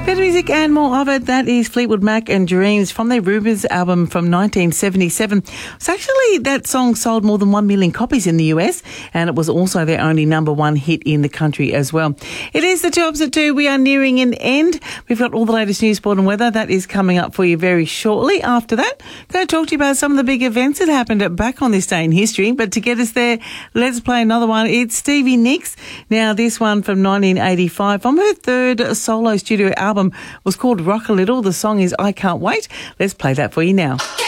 Better music and more of it. That is Fleetwood Mac and Dreams from their Rumours album from 1977. It's actually, that song sold more than 1 million copies in the US, and it was also their only number one hit in the country as well. It is the Jobs at 2. We are nearing an end. We've got all the latest news, sport and weather. That is coming up for you very shortly. After that, I'm going to talk to you about some of the big events that happened back on this day in history. But to get us there, let's play another one. It's Stevie Nicks. Now, this one from 1985 from her third solo studio album was called Rock a Little. The song is I Can't Wait. Let's play that for you now.